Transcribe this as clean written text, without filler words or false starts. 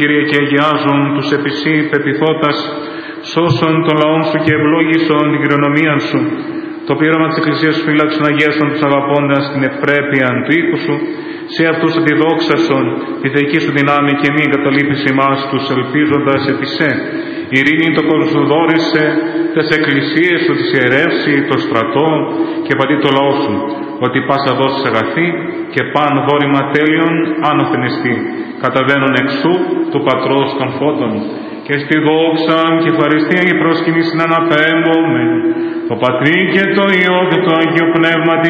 Κύριε, και αγιάζουν τους επισή πεπιθώτας, σώσον των λαών σου και ευλόγησον την κληρονομία σου. Το πείραμα της Εκκλησίας σου φύλαξον αγίασον τους αγαπώντας την ευπρέπεια του οίκου σου. Σε αυτούς επιδόξασον τη θεϊκή σου δυνάμει και μη εγκαταλείπεις ημάς τους ελπίζοντας επί σε. Ειρήνη το κόσμο σου δόρισε, τες εκκλησίες σου τις ιερεύσει, το στρατό και πατεί το λαό σου, ότι πάσα δώσεις αγαθή και παν δόρημα τέλειον άνωθεν εστί, καταβαίνουν εξού του Πατρός των φώτων, και στη δόξα και ευχαριστία και προσκυνήσιν αναπέμπομεν, το Πατρί και το Υιό και το Άγιο Πνεύμα